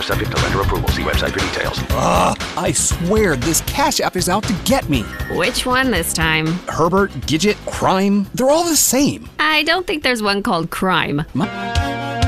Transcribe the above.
subject to lender approval. See website for details. I swear this Cash App is out to get me. Which one this time? Herbert, Gidget, Crime, they're all the same. I don't think there's one called crime.